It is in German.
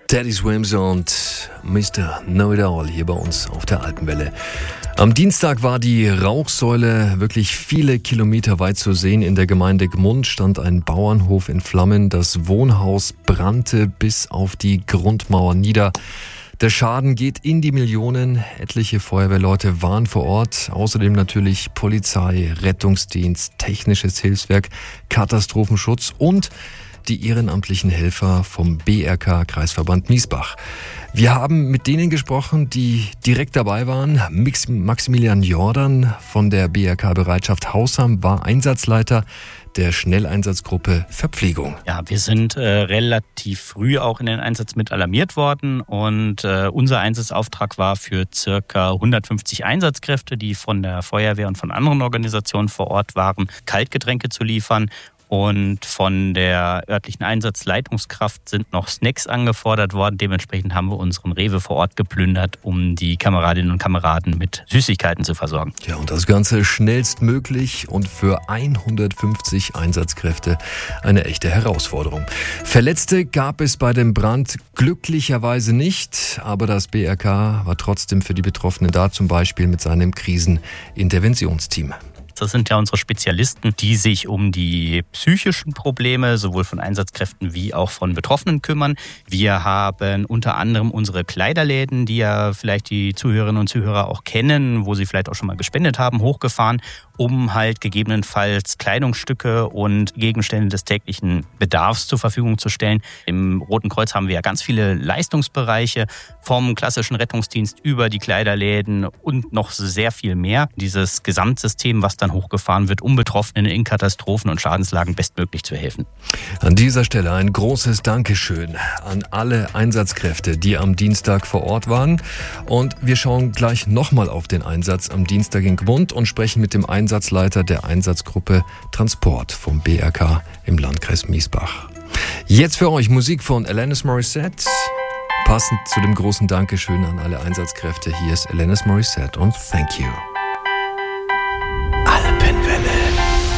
Teddy Swims und Mr. Know-It-All hier bei uns auf der Alpenwelle. Am Dienstag war die Rauchsäule wirklich viele Kilometer weit zu sehen. In der Gemeinde Gmund stand ein Bauernhof in Flammen. Das Wohnhaus brannte bis auf die Grundmauer nieder. Der Schaden geht in die Millionen. Etliche Feuerwehrleute waren vor Ort. Außerdem natürlich Polizei, Rettungsdienst, technisches Hilfswerk, Katastrophenschutz und die ehrenamtlichen Helfer vom BRK Kreisverband Miesbach. Wir haben mit denen gesprochen, die direkt dabei waren. Maximilian Jordan von der BRK Bereitschaft Hausham war Einsatzleiter der Schnelleinsatzgruppe Verpflegung. Ja, wir sind relativ früh auch in den Einsatz mit alarmiert worden und unser Einsatzauftrag war für circa 150 Einsatzkräfte, die von der Feuerwehr und von anderen Organisationen vor Ort waren, Kaltgetränke zu liefern. Und von der örtlichen Einsatzleitungskraft sind noch Snacks angefordert worden. Dementsprechend haben wir unseren Rewe vor Ort geplündert, um die Kameradinnen und Kameraden mit Süßigkeiten zu versorgen. Ja, und das Ganze schnellstmöglich und für 150 Einsatzkräfte eine echte Herausforderung. Verletzte gab es bei dem Brand glücklicherweise nicht, aber das BRK war trotzdem für die Betroffenen da, zum Beispiel mit seinem Kriseninterventionsteam. Das sind ja unsere Spezialisten, die sich um die psychischen Probleme sowohl von Einsatzkräften wie auch von Betroffenen kümmern. Wir haben unter anderem unsere Kleiderläden, die ja vielleicht die Zuhörerinnen und Zuhörer auch kennen, wo sie vielleicht auch schon mal gespendet haben, hochgefahren, um halt gegebenenfalls Kleidungsstücke und Gegenstände des täglichen Bedarfs zur Verfügung zu stellen. Im Roten Kreuz haben wir ja ganz viele Leistungsbereiche, vom klassischen Rettungsdienst über die Kleiderläden und noch sehr viel mehr. Dieses Gesamtsystem, was dann hochgefahren wird, um Betroffenen in Katastrophen und Schadenslagen bestmöglich zu helfen. An dieser Stelle ein großes Dankeschön an alle Einsatzkräfte, die am Dienstag vor Ort waren. Und wir schauen gleich nochmal auf den Einsatz am Dienstag in Gmund und sprechen mit dem Einsatzleiter der Einsatzgruppe Transport vom BRK im Landkreis Miesbach. Jetzt für euch Musik von Alanis Morissette. Passend zu dem großen Dankeschön an alle Einsatzkräfte. Hier ist Alanis Morissette und Thank You.